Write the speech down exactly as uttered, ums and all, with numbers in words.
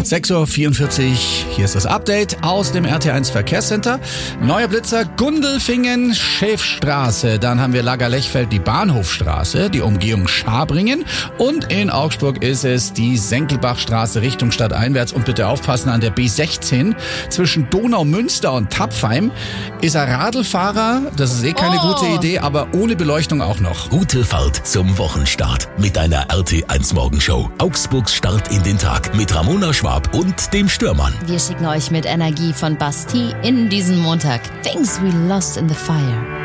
sechs Uhr vierundvierzig, hier ist das Update aus dem R T eins Verkehrscenter. Neuer Blitzer, Gundelfingen, Schäfstraße. Dann haben wir Lagerlechfeld, die Bahnhofstraße, die Umgehung Schabringen. Und in Augsburg ist es die Senkelbachstraße Richtung stadteinwärts. Und bitte aufpassen, an der B sechzehn zwischen Donaumünster und Tapfheim ist ein Radlfahrer. Das ist eh keine Oh. gute Idee, aber ohne Beleuchtung auch noch. Gute Fahrt zum Wochenstart mit einer R T eins Morgenshow. Augsburgs Start in den Tag mit Ramona Schwab und dem Stürmann. Wir schicken euch mit Energie von Basti in diesen Montag. Things we lost in the fire.